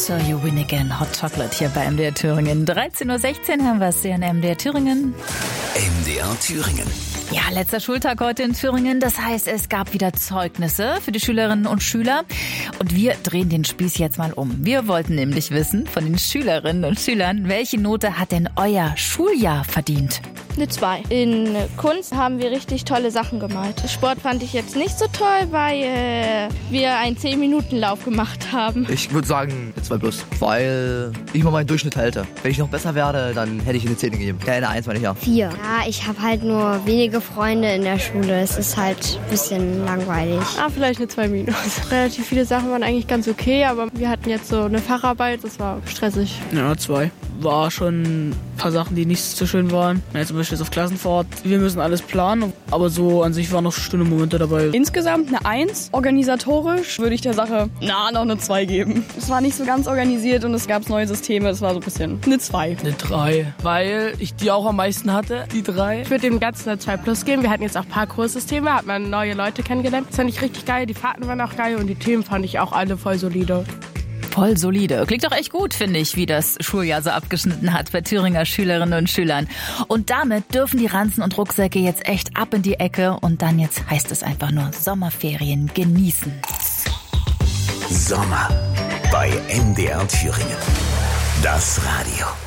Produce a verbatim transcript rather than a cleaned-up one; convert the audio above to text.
So You Win Again, Hot Chocolate hier bei M D R Thüringen. dreizehn Uhr sechzehn haben wir es hier in M D R Thüringen. M D R Thüringen. Ja, letzter Schultag heute in Thüringen. Das heißt, es gab wieder Zeugnisse für die Schülerinnen und Schüler. Und wir drehen den Spieß jetzt mal um. Wir wollten nämlich wissen von den Schülerinnen und Schülern, welche Note hat denn euer Schuljahr verdient? Eine zwei. In Kunst haben wir richtig tolle Sachen gemalt. Sport fand ich jetzt nicht so toll, weil äh, wir einen zehn Minuten Lauf gemacht haben. Ich würde sagen eine zwei plus, weil ich mal meinen Durchschnitt halte. Wenn ich noch besser werde, dann hätte ich eine zehn gegeben. Ja, eine eins meine ich ja. vier. Ja, ich habe halt nur wenige Freunde in der Schule. Es ist halt ein bisschen langweilig. Ah, vielleicht eine zwei minus. Relativ viele Sachen waren eigentlich ganz okay, aber wir hatten jetzt so eine Facharbeit, das war stressig. Ja, zwei. War schon ein paar Sachen, die nicht so schön waren. Ja, zum Beispiel jetzt auf Klassenfahrt. Wir müssen alles planen, aber so an sich waren noch schöne Momente dabei. Insgesamt eine eins. Organisatorisch würde ich der Sache na noch eine zwei geben. Es war nicht so ganz organisiert und es gab neue Systeme. Es war so ein bisschen eine zwei. Eine drei, weil ich die auch am meisten hatte, die drei. Ich würde dem Ganzen eine zwei plus geben. Wir hatten jetzt auch Parcours-Systeme, hat man neue Leute kennengelernt. Das fand ich richtig geil, die Fahrten waren auch geil und die Themen fand ich auch alle voll solide. Voll solide. Klingt doch echt gut, finde ich, wie das Schuljahr so abgeschnitten hat bei Thüringer Schülerinnen und Schülern. Und damit dürfen die Ranzen und Rucksäcke jetzt echt ab in die Ecke. Und dann jetzt heißt es einfach nur Sommerferien genießen. Sommer bei M D R Thüringen. Das Radio.